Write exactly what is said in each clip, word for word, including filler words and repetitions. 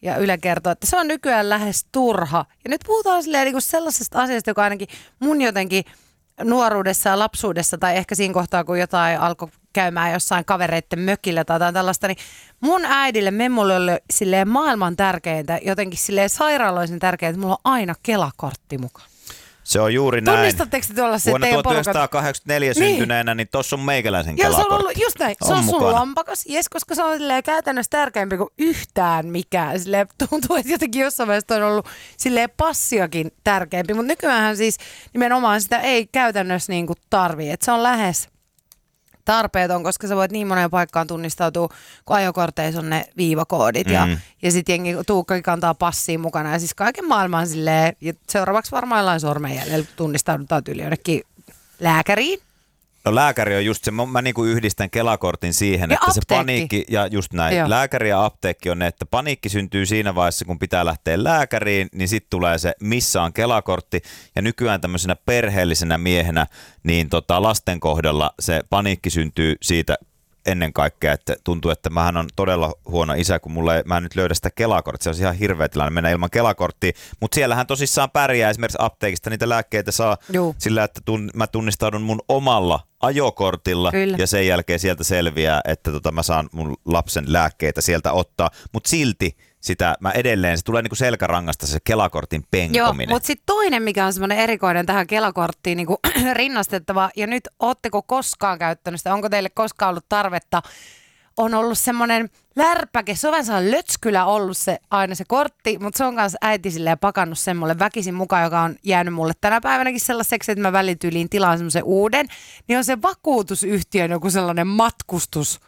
ja Yle kertoo, että se on nykyään lähes turha. Ja nyt puhutaan silleen niin kuin sellaisesta asiasta, joka ainakin mun jotenkin nuoruudessa ja lapsuudessa tai ehkä siinä kohtaa, kun jotain alkoi käymään jossain kavereitten mökillä tai jotain tällaista, niin mun äidille memmulle oli silleen maailman tärkeintä, jotenkin silleen sairaaloisen tärkeintä, että mulla on aina Kela-kortti mukaan. Se on juuri näin. Tunnistatteko te tuolla se Vuonna teidän tuhatyhdeksänsataakahdeksankymmentäneljä niin. syntyneenä, niin tuossa on meikäläisen Joo, Kela-kortti. Se on ollut just näin. Se on, on sun lompakas, jes, koska se on käytännössä tärkeämpi kuin yhtään mikään. Silleen, tuntuu, että jotenkin jossain vaiheessa on ollut silleen passiakin tärkeämpi, mutta nykyäänhän siis nimenomaan sitä ei käytännössä niin kuin tarvii. Että se on lähes tarpeeton, koska sä voit niin moneen paikkaan tunnistautua, kun ajokorteissa on ne viivakoodit. Mm. Ja, ja sitten jengi Tuukkakin kantaa passiin mukana. Ja siis kaiken maailman silleen, ja seuraavaksi varmaan jollain sormenjäljellä tunnistaudutaan tyyli jonnekin lääkäriin. No lääkäri on just se, mä, mä niinku yhdistän Kela-kortin siihen, ja että apteekki. Se paniikki, ja just näin, Joo. lääkäri ja apteekki on ne, että paniikki syntyy siinä vaiheessa, kun pitää lähteä lääkäriin, niin sitten tulee se, missä on Kela-kortti, ja nykyään tämmöisenä perheellisenä miehenä, niin tota, lasten kohdalla se paniikki syntyy siitä ennen kaikkea, että tuntuu, että mähän on todella huono isä, kun mulla ei, mä en nyt löydä sitä Kela-korttia. Se on ihan hirveä tilanne mennä ilman Kela-korttia, mutta siellähän tosissaan pärjää esimerkiksi apteekista niitä lääkkeitä saa Juu. sillä, että tun, mä tunnistaudun mun omalla ajokortilla Kyllä. ja sen jälkeen sieltä selviää, että tota, mä saan mun lapsen lääkkeitä sieltä ottaa, mutta silti sitä mä edelleen, se tulee niinku selkärangasta se Kela-kortin penkominen. Joo, mutta sitten toinen, mikä on semmoinen erikoinen tähän Kela-korttiin niinku rinnastettava, ja nyt ootteko koskaan käyttänyt sitä, onko teille koskaan ollut tarvetta, on ollut semmoinen lärpäke, se on vähän sellainen lötskylä ollut se, aina se kortti, mutta se on kanssa äiti silleen pakannut sen mulle väkisin mukaan, joka on jäänyt mulle tänä päivänäkin sellaiseksi, että mä välityyliin tilaan semmoisen uuden, niin on se vakuutusyhtiön joku sellainen matkustus,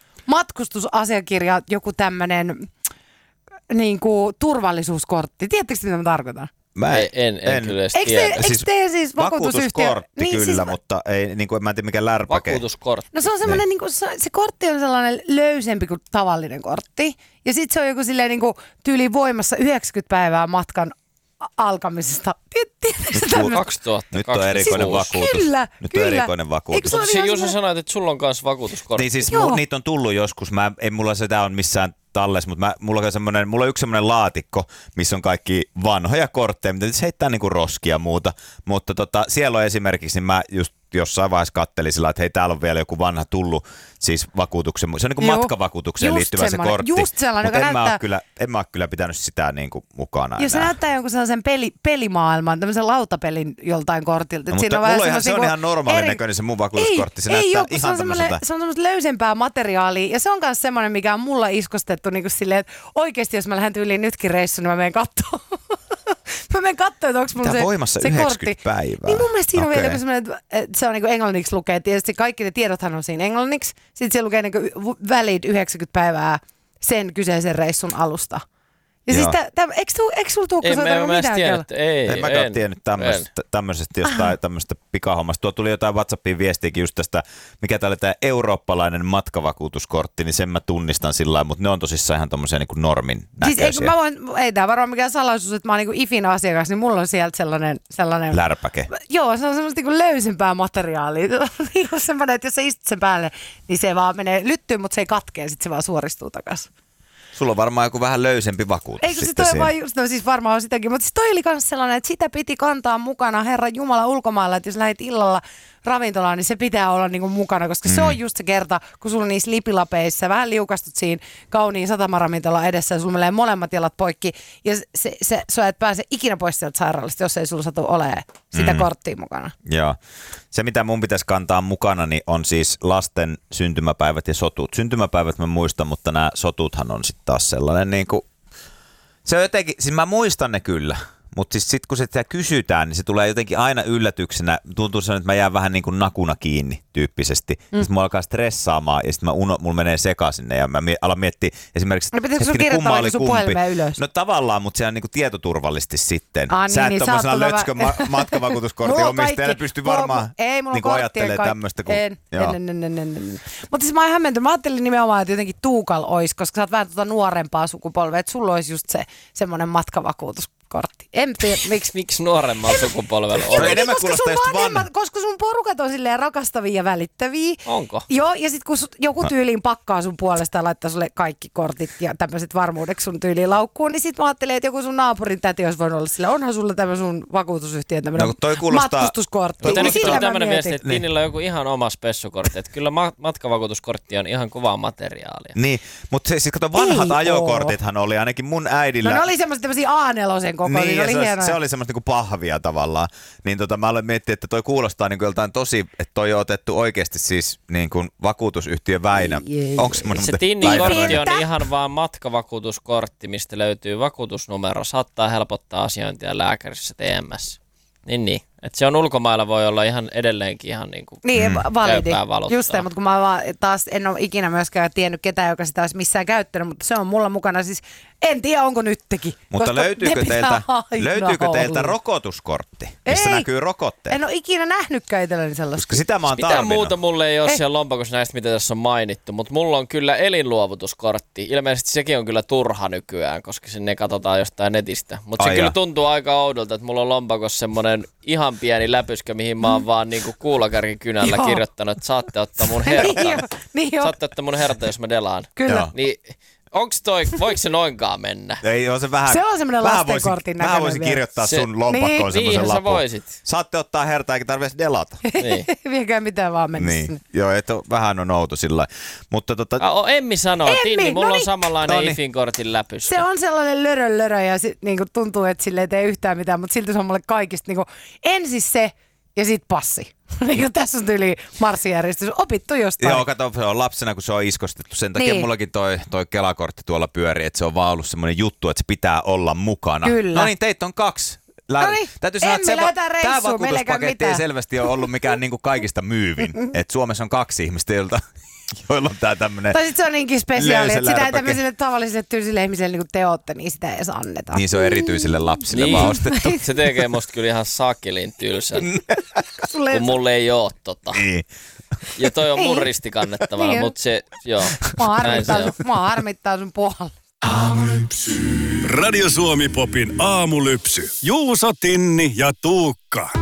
matkustusasiakirja, joku tämmöinen niin kuin turvallisuuskortti. Tiedättekö, mitä mä tarkoitan? Mä en, en, en, en kyllä edes tiedä. Eikö te, te siis vakuutusyhtiö? Vakuutuskortti niin, kyllä, siis, mutta ei, niin kuin, mä en tiedä mikä lärpäke. Vakuutuskortti. No se on semmoinen, niin. niin kuin, se, se kortti on sellainen löysempi kuin tavallinen kortti. Ja sitten se on joku silleen niin kuin tyyli voimassa yhdeksänkymmentä päivää matkan alkamisesta. Nyt, kaksituhatta Nyt on erikoinen siis, vakuutus. Kyllä, Nyt kyllä. on erikoinen vakuutus. Mutta siis Juuso sanoit, että sulla on myös vakuutuskortti. Niin siis mu, niitä on tullut joskus. Mä, ei mulla sitä on missään tallessa, mutta mä, mulla, on semmoinen, mulla on yksi semmoinen laatikko, missä on kaikki vanhoja kortteja, mitä se heittää niinku roskia ja muuta. Mutta tota, siellä on esimerkiksi, niin mä just jossain vaiheessa kattelin sillä, että hei, täällä on vielä joku vanha tullut siis vakuutuksen, se on niin kuin matkavakuutukseen liittyvä se kortti. Just sellainen, mutta en, näyttää... mä kyllä, en mä ole kyllä pitänyt sitä niin kuin mukana enää. Ja se näyttää jonkun sellaisen peli, pelimaailman, tämmöisen lautapelin joltain kortilta. No, mutta on ihan, se on ihan normaalin eri... näköinen se mun vakuutuskortti. Se ei, näyttää ei ole, ihan se on semmoista löysempää materiaalia. Ja se on myös semmoinen, mikä on mulla iskostettu niin kuin silleen, että oikeasti jos mä lähden tyyliin nytkin reissuun, niin mä menen katsoa. Mä menen katsoa, että onko mulla se, voimassa se yhdeksänkymmentä kortti. päivää. Niin mun mielestä siinä okay. on vielä semmoinen, että se on niin kuin englanniksi lukee. Tietysti kaikki ne tiedothan on siinä englanniksi. Sitten siellä lukee niin kuin valid yhdeksänkymmentä päivää sen kyseisen reissun alusta. Ja Joo. siis tä, tä, eikö, tu, eikö sulla Tuukka soittanut mitään tiedä, ei, en mäkään tiennyt tämmöisestä, tämmöisestä jostain tämmöisestä pikahommasta. Tuo tuli jotain WhatsAppiin viestiäkin just tästä, mikä tää oli tämä eurooppalainen matkavakuutuskortti, niin sen mä tunnistan sillä lailla, mutta ne on tosissaan ihan tommosia niin kuin normin näköisiä. Siis ei, mä voin, ei tää varmaan mikään salaisuus, että mä oon niin kuin I F In asiakas, niin mulla on sieltä sellainen... sellainen lärpäke. Joo, se on semmoista niin kuin löysempää materiaalia. Niin kuin semmoinen, että jos sä istut sen päälle, niin se vaan menee lyttyyn, mutta se ei katkee, sitten se vaan suoristuu takaisin. Sulla on varmaan joku vähän löysempi vakuutus. Eikö se toi vaan just, no siis varmaan on sitäkin, mutta siis toi oli myös sellainen, että sitä piti kantaa mukana Herran Jumala ulkomailla, että jos lähdit illalla ravintolaan, niin se pitää olla niinku mukana, koska mm. se on just se kerta, kun sulla niissä lipilapeissa vähän liukastut siinä kauniin satamaravintolan edessä ja sulla menee molemmat jalat poikki ja se, se, se, sä et pääse ikinä pois sieltä sairaalasta, jos ei sulla satu olemaan sitä mm. korttia mukana. Joo. Se, mitä mun pitäisi kantaa mukana, niin on siis lasten syntymäpäivät ja sotut. Syntymäpäivät mä muistan, mutta nämä sotuthan on sitten taas sellainen niin kuin, se on jotenkin, siis mä muistan ne kyllä. Mutta siis sitten kun se sitä kysytään, niin se tulee jotenkin aina yllätyksenä. Tuntuu sellainen, että mä jään vähän niin kuin nakuna kiinni tyyppisesti. Mm. Sitten mulla alkaa stressaamaan ja sitten mä uno, mulla menee sekaisin ja mä alan miettiä esimerkiksi, no, että hetkinen, kumma oli kumpi. Ylös? No tavallaan, mutta se on niin kuin tietoturvallisesti sitten. Ah, niin, sä et niin, tommosena lötskön ma- matkavakuutuskortin omistajana pysty varmaan ei, niin ajattelemaan tämmöistä. Kun, en, en, en, en, en, en. Mutta siis mä oon hämmentynyt. Mä ajattelin nimenomaan, että jotenkin Tuukal olisi, koska sä oot vähän tuota nuorempaa sukupolvea, että sulla olisi just se semmoinen matkavakuutus. vakuutuskortti. En tiedä, miksi. Miksi nuoremmalla sukupolvella on? Ei, enemmän koska, kuulostaa sun just vanhemmat, vanha. koska sun porukat on silleen rakastavia ja välittäviä. Onko? Joo, ja sitten kun sut, joku tyyliin pakkaa sun puolesta ja laittaa sulle kaikki kortit ja tämmöiset varmuudeksi sun tyyliin laukkuun, niin sit mä ajattelin, että joku sun naapurin täti olisi voinut olla sillä. Onhan sulla tämä sun vakuutusyhtiön tämmöinen No, toi kuulostaa- matkustuskortti. Mutta Niin nyt sillä on mä tämmöinen mietin. viesti, että Tinnillä on joku ihan oma spessukortti. Että kyllä ma- matkavakuutuskortti on ihan kovaa materiaalia. Niin, mutta se, siis kato, vanhat Ei ajokortithan oli ainakin mun äidillä. No ne oli semmoisia tämmöisiä A neljä koko, niin, Niin, ne ja oli se, oli, hienoja. se oli semmoista niinku pahvia tavallaan. Niin tota, mä aloin miettiä, että toi kuulostaa niinku joltain tosi, että toi on otettu oikeasti siis niinku vakuutusyhtiö Väinö. Ei, ei, Onko Se semmoinen Tinnin Väinö- kortti on Mitä? ihan vaan matkavakuutuskortti, mistä löytyy vakuutusnumero. Saattaa helpottaa asiointia lääkärissä T M S. Niin, niin. Että se on ulkomailla voi olla ihan edelleenkin ihan niin kuin Niin, validi. käypää valuuttaa. Just se, mutta kun mä vaan taas en ole ikinä myöskään tiennyt ketään, joka sitä olisi missään käyttänyt, mutta se on mulla mukana siis, en tiedä onko nyttekin. Mutta koska löytyykö ne pitää teiltä, aina löytyykö teiltä olla. rokotuskortti, missä Ei. näkyy rokotteet? En ole ikinä nähnytkään itselleni sellaista. Koska sitä mä oon Mitään tarvinnut. muuta mulle ei ole Ei. siellä lompakossa näistä, mitä tässä on mainittu, mutta mulla on kyllä elinluovutuskortti. Ilmeisesti sekin on kyllä turha nykyään, koska sinne katsotaan jostain netistä. Mutta se Ai kyllä jaa. tuntuu aika oudolta, että mulla on lompakossa semmoinen ihan pieni läpyskä, mihin mä oon vaan niinku kuulakärkikynällä Joo. kirjoittanut, että saatte ottaa mun Niin hertan. jo, niin jo. Saatte ottaa mun hertan, jos mä delaan. Kyllä. Joo. Niin onks toi, voiko se noinkaan mennä? Ei, on se vähän, Se on semmoinen vähän lastenkortin voisin, näköinen Vähän voisin vielä. kirjoittaa Se- sun lompakkoon Niin. semmoisen Niinhän sä lapun. voisit. Saatte ottaa hertaa, eikä tarvitse delata. Niin. Viekää mitään vaan mennä Niin, sinne. joo, että vähän on outo sillä lailla. Mutta tota, Ah, o, Emmi sanoo, Emmi, Tinni, mulla no on niin. samanlainen No niin. IFin kortin läpyskä. Se on sellainen lörö lörö ja sit, niinku, tuntuu, että sille ei tee yhtään mitään, mutta silti se on mulle kaikista niinku, ensin se ja sit passi. Niinku, tässä on tyyli marssijärjestys. Opittu jostain. joo, kato, se on lapsena, kun se on iskostettu. Sen takia Niin. mullakin toi, toi Kelakortti tuolla pyörii, että se on vaan ollut semmoinen juttu, että se pitää olla mukana. Kyllä. No niin, teitä on kaksi. Lä- Noniin, Täytyy sanoa, että Emmi, se va- lähdetään tämä reissuun, meillä ei käy vakuutuspaketti ei mitään. selvästi ole ollut mikään niinku kaikista myyvin. Et Suomessa on kaksi ihmistä, joilta, joilla on tää tämmönen. Tai sitten se on niinkin spesiaali, Löysä että sitä ei lärpäke. tämmöiselle tavalliselle tylsille ihmiselle niin kuin te ootte, niin sitä ei edes anneta. Niin se on erityisille lapsille Niin. vaan ostettu. Se tekee musta kyllä ihan sakelin tylsän, Sulle kun mulle ei oo tota. Niin. Ja toi on mun Niin. ristikannettavaa, Niin. mutta se, joo, Mua näin se harmittaa, on. sun, mua harmittaa sun puolella. Radio Suomi Popin aamulypsy. Juuso, Tinni ja Tuukka.